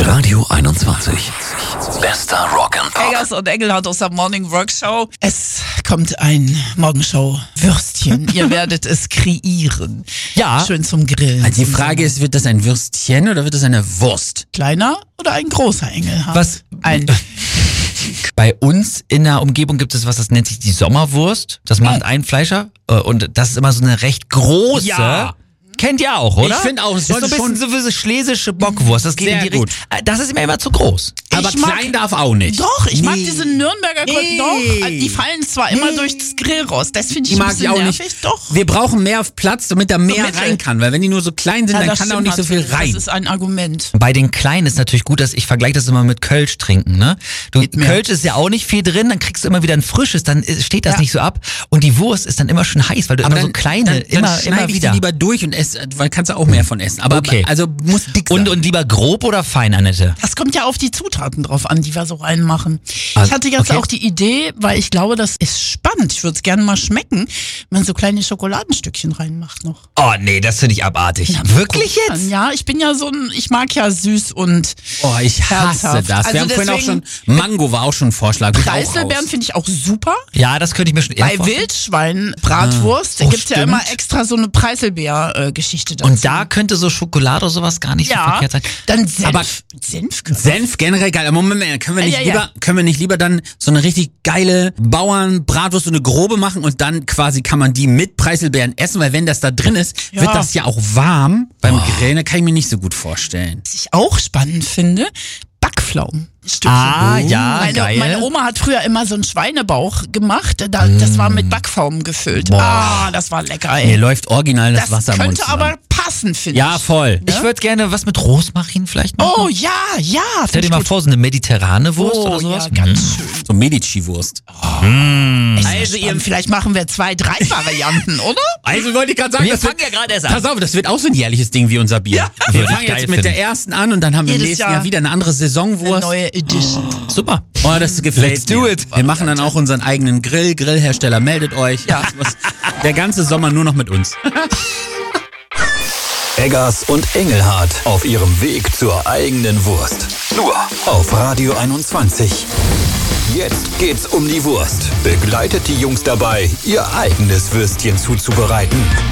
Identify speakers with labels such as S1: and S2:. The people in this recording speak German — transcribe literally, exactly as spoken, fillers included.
S1: Radio einundzwanzig. Bester Rock'n'Pop.
S2: Eggers und Engelhardt aus der Morning Workshow. Es kommt ein Morgenshow-Würstchen. Ihr werdet es kreieren.
S3: Ja.
S2: Schön zum Grillen.
S3: Also die Frage ist, wird das ein Würstchen oder wird das eine Wurst?
S2: Kleiner oder ein großer Engelhardt?
S3: Was?
S2: Ein.
S3: Bei uns in der Umgebung gibt es was, das nennt sich die Sommerwurst. Das macht ein Fleischer und das ist immer so eine recht große.
S2: Ja.
S3: Kennt ihr auch, oder?
S1: Ich finde auch, es
S3: ist so ein
S1: sollte
S3: bisschen
S1: schon
S3: so wie schlesische Bockwurst. Das geht
S1: Sehr
S3: in die
S1: gut.
S3: Richtung. Das ist mir immer zu groß.
S1: Aber
S2: Ich mag-
S1: klein darf auch nicht.
S2: Doch, ich mag
S1: Nee.
S2: diese Nürnberger Gründen.
S1: Nee.
S2: Doch, also die fallen zwar immer durchs Grill raus. Das finde ich
S1: Die
S2: ein
S1: mag
S2: bisschen
S1: ich auch
S2: nervig.
S1: nicht.
S2: Doch.
S1: Wir brauchen mehr Platz, damit da mehr
S2: Mittel.
S1: rein kann. Weil wenn die nur so klein sind,
S2: Ja,
S1: dann
S2: das
S1: kann da auch
S2: stimmt
S1: nicht so viel
S2: natürlich.
S1: rein.
S2: Das ist ein Argument.
S3: Bei den Kleinen ist natürlich gut, dass ich vergleiche das immer mit Kölsch trinken, ne? Du,
S2: Geht mehr.
S3: Kölsch ist ja auch nicht viel drin, dann kriegst du immer wieder ein frisches, dann ist- steht das
S2: Ja.
S3: nicht so ab. Und die Wurst ist dann immer schon heiß, weil du immer so kleine,
S1: dann, dann
S3: immer,
S1: schneide
S3: immer
S1: ich
S3: wieder.
S1: die lieber durch und esse, weil kannst du auch mehr von essen. Aber
S3: Okay.
S1: also muss dick sein.
S3: Und, und lieber grob oder fein, Annette?
S2: Das kommt ja auf die Zutaten drauf an, die wir so reinmachen.
S3: Ah,
S2: Ich hatte jetzt
S3: okay.
S2: auch die Idee, weil ich glaube, das ist spannend. Ich würde es gerne mal schmecken, wenn man so kleine Schokoladenstückchen reinmacht noch.
S3: Oh nee, das finde ich abartig. Wirklich
S2: Guck
S3: jetzt?
S2: an. Ja, ich bin ja so ein, ich mag ja süß und
S1: Oh, ich hasse
S2: herzhaft.
S1: das.
S2: Also
S1: Wir haben vorhin auch schon,
S2: deswegen-
S1: Mango war auch schon ein Vorschlag. Bin ich auch
S2: Preiselbeeren
S1: raus.
S2: finde ich auch super.
S3: Ja, das könnte ich mir schon eher
S2: Bei
S3: vorstellen.
S2: Wildschwein, Bratwurst, da
S3: Oh,
S2: gibt's ja
S3: stimmt.
S2: immer extra so eine Preiselbeer-Geschichte dazu.
S3: Und da könnte so Schokolade oder sowas gar nicht so
S2: ja,
S3: verkehrt sein.
S2: dann Senf.
S1: Aber-
S2: Senf.
S1: Senf generell geil. Aber Moment, Moment, können wir nicht
S2: Ja, ja,
S1: lieber,
S2: ja.
S1: können wir nicht lieber dann so eine richtig geile Bauern-Bratwurst, so eine grobe machen und dann quasi kann man die mit Preiselbeeren essen, weil wenn das da drin ist,
S2: Ja.
S1: wird das ja auch warm beim Grillen. Da kann ich mir nicht so gut vorstellen.
S2: Was ich auch spannend finde, Backpflaumen. Stückchen.
S3: Ah, ja,
S2: meine,
S3: geil.
S2: meine Oma hat früher immer so einen Schweinebauch gemacht. Da, Das war mit Backpflaumen gefüllt.
S3: Boah.
S2: Ah, das war lecker, ey.
S1: Mir läuft original das,
S2: Das
S1: Wasser im Mund
S2: könnte
S1: zusammen.
S2: aber passen, finde
S1: Ja,
S2: ich.
S1: voll.
S3: Ich würde gerne was mit Rosmarin vielleicht machen.
S2: Oh, ja, ja.
S3: Stell
S2: find
S3: dir
S2: ich
S3: mal
S2: gut.
S3: vor, so eine mediterrane Wurst
S2: Oh,
S3: oder sowas.
S2: ja, ganz schön.
S1: So Medici-Wurst.
S2: Also, ihr, vielleicht machen wir zwei, drei Varianten, oder?
S1: Also wollte ich gerade sagen,
S3: Wir
S1: das
S3: fangen
S1: wird,
S3: ja gerade erst an.
S1: pass auf, das wird auch so ein jährliches Ding wie unser Bier.
S2: Ja.
S1: Wir
S3: Würde ich
S1: fangen
S3: geil
S1: jetzt mit der
S3: finden.
S1: ersten an und dann haben wir im
S2: Jedes
S1: nächsten
S2: Jahr
S1: Jahr wieder eine andere
S2: Eine
S1: Saisonwurst.
S2: neue Edition.
S3: Super.
S1: Oh, das gefällt
S3: Let's do
S1: mir.
S3: it.
S1: Wir machen dann auch unseren eigenen Grill. Grillhersteller, meldet euch.
S2: Ja.
S1: Was- Der ganze Sommer nur noch mit uns.
S4: Eggers und Engelhardt auf ihrem Weg zur eigenen Wurst. Nur auf Radio einundzwanzig. Jetzt geht's um die Wurst. Begleitet die Jungs dabei, ihr eigenes Würstchen zuzubereiten.